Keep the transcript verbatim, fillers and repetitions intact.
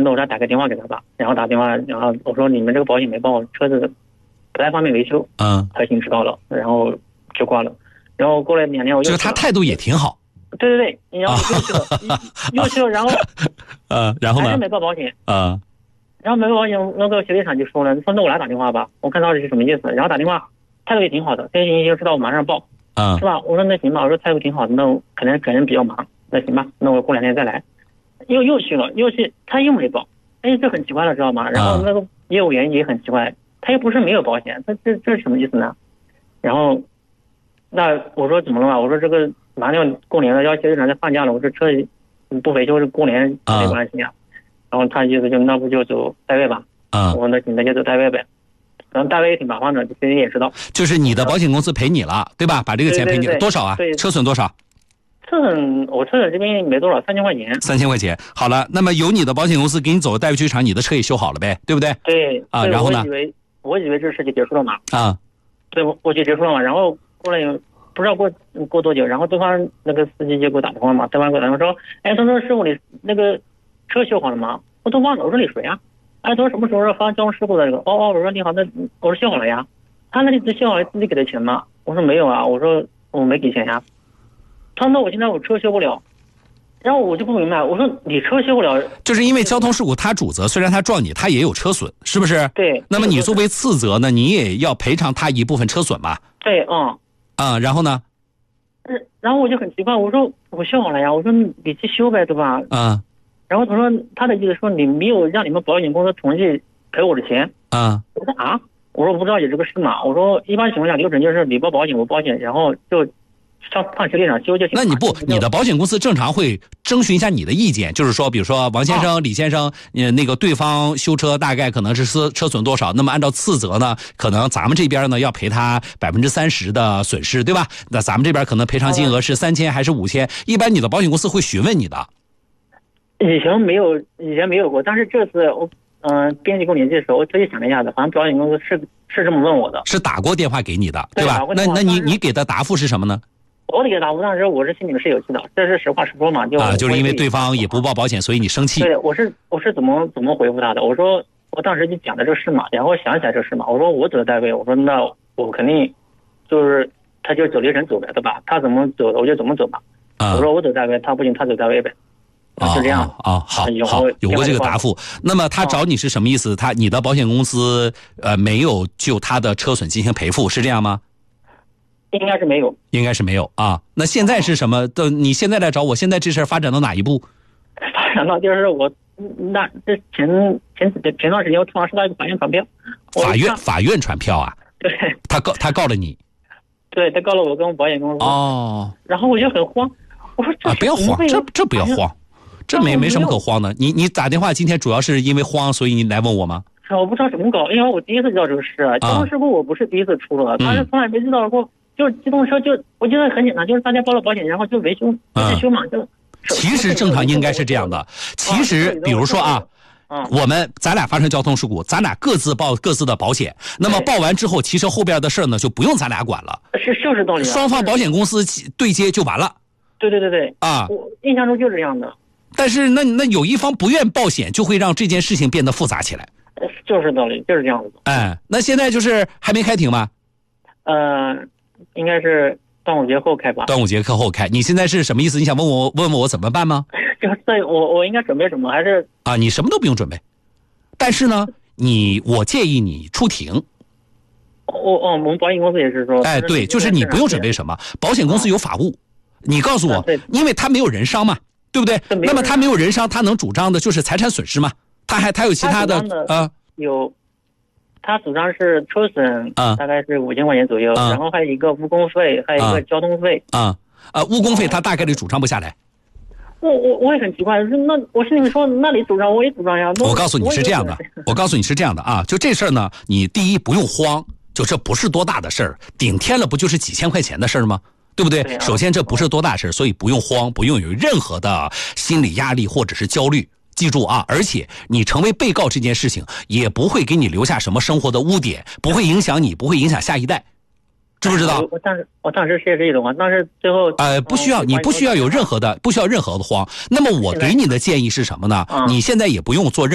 那我再打个电话给他吧，然后打电话，然后我说你们这个保险没报，车子不太方便维修， 嗯， 他已经知道了，然后就挂了。然后过了两年我又就是他态度也挺好。 对对对，然后又去了，又去了，然后呃，然后呢？ 还是没报保险啊。 然后没报保险，那个修理厂就说了，说那我来打电话吧，我看到底是什么意思。然后打电话态度也挺好的，这些信息就知道我马上报， 啊， 是吧？我说那行吧，我说态度挺好的，那我可能可能比较忙，那行吧，那我过两天再来。又又去了，又去，他又没报，哎，这很奇怪了，知道吗？然后那个业务员也很奇怪，他又不是没有保险，他这这是什么意思呢？然后，那我说怎么了嘛？我说这个马上要过年了，要修理厂在放假了，我说车不维修是过年没关系啊。然后他意思就那不就走代位吧？ 啊， 我说那行，那就走代位呗。然后代位也挺麻烦的，其实也知道。 就是你的保险公司赔你了，对吧？把这个钱赔你多少啊？车损多少？ 车损我车损这边没多少，三千块钱。 三千块钱，好了，那么由你的保险公司给你走代位修理厂，你的车也修好了呗，对不对？ 对啊，然后呢？ 我以为我以为这事就结束了嘛。 啊， 对，我就结束了嘛。然后过了不知道过过多久，然后对方那个司机就给我打电话嘛，对方给我打电话说，哎，他说师傅你那个车修好了吗？我都忘了，我说你谁啊？哎，他说什么时候发生交通事故的这个？哦哦，我说你好，那我说修好了呀。他那里只修好了，自己给的钱吗？我说没有啊，我说我没给钱呀。他说那我现在我车修不了，然后我就不明白，我说你车修不了， 就是因为交通事故他主责，虽然他撞你，他也有车损，是不是？ 对。 那么你作为次责呢，你也要赔偿他一部分车损吧？ 对，嗯。 啊、嗯，然后呢？ 然后我就很奇怪，我说我修好了呀，我说你去修呗，对吧？ 嗯。 然后他说他的意思说你没有让你们保险公司同意赔我的钱。 嗯。 我说啊，我说我不知道有这个事嘛。我说一般情况下流程就是你报保险我保险，然后就上上修理厂修就行。 那你不，你的保险公司正常会征询一下你的意见，就是说，比如说王先生、啊、李先生，呃，那个对方修车大概可能是车车损多少，那么按照次责呢，可能咱们这边呢要赔他百分之三十的损失，对吧？那咱们这边可能赔偿金额是三千还是五千？一般你的保险公司会询问你的。 以前没有，以前没有过，但是这次我，嗯、呃，编辑给我联系的时候，我特意想了一下子，好像保险公司是是这么问我的， 是打过电话给你的，对吧？ 对那那你你给的答复是什么呢？ 我给答复当时我是心里面是有气的，这是实话实说嘛，就啊，就是因为对方也不报保险，所以你生气。 对，我是我是怎么怎么回复他的？我说我当时就讲的这个事嘛，然后想起来这事嘛，我说我走的代位，我说那我肯定就是他就走流程走呗，对吧？他怎么走我就怎么走吧。啊、我说我走代位，他不行，他走代位呗。 啊， 是这样啊，啊好，好，有过这个答复。那么他找你是什么意思？他你的保险公司呃没有就他的车损进行赔付，是这样吗？ 应该是没有， 应该是没有啊。那现在是什么？的你现在来找我，现在这事儿发展到哪一步？ 发展到就是我那这前前前段时间我突然收到一个法院传票， 法院法院传票啊？ 对， 他告他告了你？ 对，他告了我跟保险公司。 哦， 然后我就很慌，我说这、 啊、不要慌，这这不要慌。这没没什么可慌的，你你打电话今天主要是因为慌，所以你来问我吗？ 我不知道怎么搞，因为我第一次知道这个事啊。交通事故我不是第一次出了，但是从来没知道过，就是机动车就我觉得很简单，就是大家报了保险，然后就维修维修嘛，就。 其实正常应该是这样的。其实比如说啊，我们咱俩发生交通事故，咱俩各自报各自的保险，那么报完之后，其实后边的事呢就不用咱俩管了， 是就是道理。 双方保险公司对接就完了。 对对对对啊， 我印象中就是这样的。 但是那那有一方不愿报险，就会让这件事情变得复杂起来。 就是道理，就是这样子。 哎，那现在就是还没开庭吗？ 呃，应该是端午节后开吧。 端午节课后开，你现在是什么意思？你想问我问问我怎么办吗？ 就是我我应该准备什么？还是啊，你什么都不用准备，但是呢，你我建议你出庭。 哦哦，我们保险公司也是说。 哎，对，就是你不用准备什么，保险公司有法务，你告诉我，因为他没有人伤嘛。对不对？那么他没有人伤，他能主张的就是财产损失嘛？他还他有其他的啊？ 有，他主张是车损啊，大概是五千块钱左右，啊、然后还有一个误工费，还有一个交通费啊啊，误工费他大概率主张不下来。 我我我也很奇怪，那我是你们说那你主张我也主张呀。 我告诉你是这样的，我告诉你是这样的啊，就这事儿呢，你第一不用慌，就这不是多大的事儿，顶天了不就是几千块钱的事儿吗？对不对？ 对啊、 首先这不是多大事，所以不用慌，不用有任何的心理压力或者是焦虑。记住啊，而且你成为被告这件事情也不会给你留下什么生活的污点，不会影响你，不会影响下一代，知不知道？ 我当时我当时是这种啊，但是最后呃不需要，你不需要有任何的，不需要任何的慌。那么我给你的建议是什么呢？你现在也不用做任何